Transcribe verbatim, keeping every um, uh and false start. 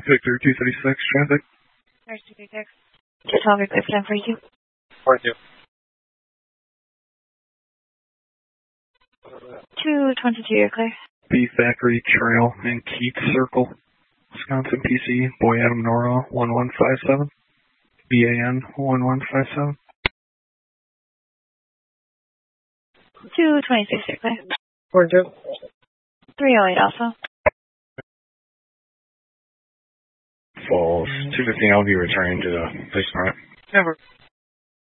Victor two thirty-six, traffic. Nurse two thirty-six. Just tell me if time for you. four two. two twenty-two, you're clear. B Factory Trail in Keats Circle, Wisconsin P C, Boy Adam Nora one one five seven. B A N one one five seven. two twenty-six, you're clear. four two. three oh eight also. Falls two fifteen, I'll be returning to the police department. Never.